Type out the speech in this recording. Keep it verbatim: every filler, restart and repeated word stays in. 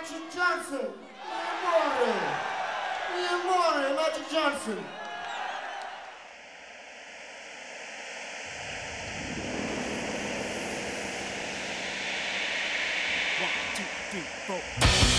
Magic Johnson. Mi amore. Mi amore, Magic Johnson. One, two, three, four.